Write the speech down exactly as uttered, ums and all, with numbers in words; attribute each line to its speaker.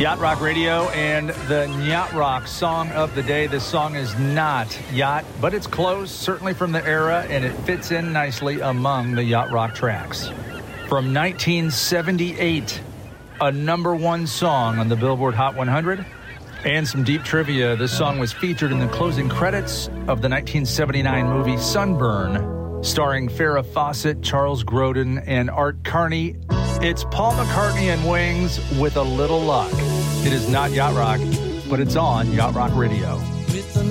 Speaker 1: Yacht Rock Radio and the Yacht Rock song of the day. This song is not yacht, but it's close, certainly from the era, and it fits in nicely among the Yacht Rock tracks. From nineteen seventy-eight, a number one song on the Billboard Hot one hundred. And some deep trivia, this song was featured in the closing credits of the nineteen seventy-nine movie Sunburn, starring Farrah Fawcett, Charles Grodin, and Art Carney. It's Paul McCartney and Wings with A Little Luck. It is not Yacht Rock, but it's on Yacht Rock Radio.